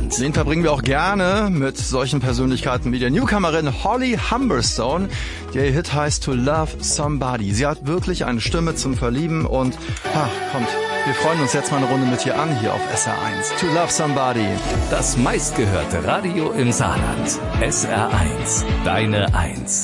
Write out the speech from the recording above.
SR1. Den verbringen wir auch gerne mit solchen Persönlichkeiten wie der Newcomerin Holly Humberstone. Der Hit heißt To Love Somebody. Sie hat wirklich eine Stimme zum Verlieben und kommt, wir freuen uns jetzt mal eine Runde mit ihr an hier auf SR1. To Love Somebody. Das meistgehörte Radio im Saarland. SR1. Deine Eins.